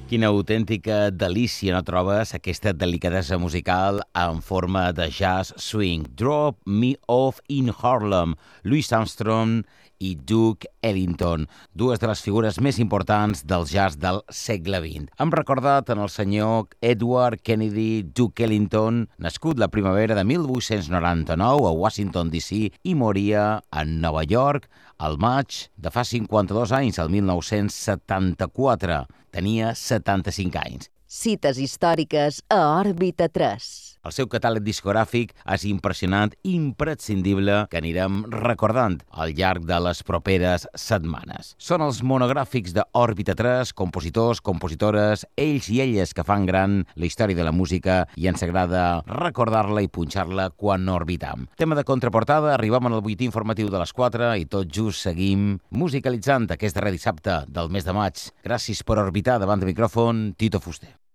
Quina autèntica delícia, no trobes? Aquesta delicadesa musical en forma de jazz swing. Drop Me Off in Harlem, Louis Armstrong i Duke Ellington, dues de les figures més importants del jazz del segle XX. Hem recordat en el senyor Edward Kennedy Duke Ellington, nascut la primavera de 1899 a Washington, D.C. i moria a Nova York al maig de fa 52 anys, el 1974. Tenia 75 anys. Cites històriques a Òrbita 3. El seu catàleg discogràfic és impressionant, imprescindible, que anirem recordant al llarg de les properes setmanes. Són els monogràfics d'Òrbita 3, compositors, compositores, ells i elles que fan gran la història de la música i ens agrada recordar-la i punxar-la quan orbitam. Tema de contraportada, arribem al butlletí informatiu de les 4 i tot just seguim musicalitzant aquest darrer dissabte del mes de maig. Gràcies per orbitar davant de micròfon, Tito Fuster.